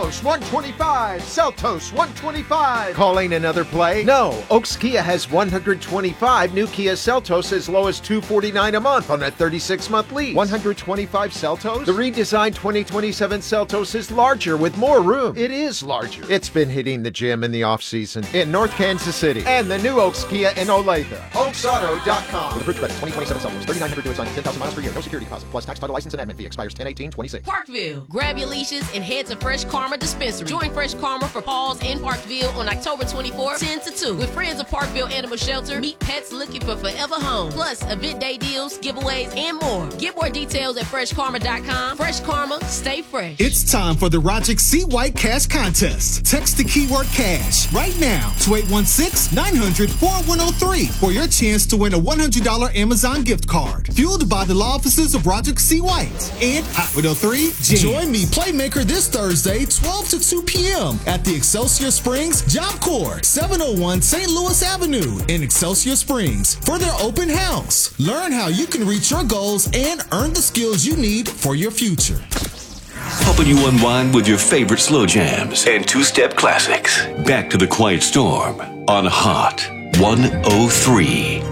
125, Seltos 125. Calling another play? No, Oaks Kia has 125 new Kia Seltos as low as $249 a month on a 36-month lease. 125 Seltos? The redesigned 2027 Seltos is larger with more room. It is larger. It's been hitting the gym in the off-season in North Kansas City and the new Oaks Kia in Olathe. OaksAuto.com. With approved credit, 2027 Seltos, 3,900 due assigned, 10,000 miles per year, no security deposit, plus tax, title, license, and admin fee expires 10/18/26. Parkville. Grab your leashes and head to Fresh Karma Dispensary. Join Fresh Karma for Paws in Parkville on October 24th, 10 to 2. With Friends of Parkville Animal Shelter, meet pets looking for forever home. Plus, event day deals, giveaways, and more. Get more details at freshkarma.com. Fresh Karma, stay fresh. It's time for the Rogic C. White Cash Contest. Text the keyword cash right now to 816-900-4103 for your chance to win a $100 Amazon gift card. Fueled by the law offices of Rogic C. White and Hot 103 Jams. Join me, Playmaker, this Thursday, 12 to 2 p.m. at the Excelsior Springs Job Corps, 701 St. Louis Avenue in Excelsior Springs for their open house. Learn how you can reach your goals and earn the skills you need for your future. Helping you unwind with your favorite slow jams and two-step classics. Back to the Quiet Storm on Hot 103.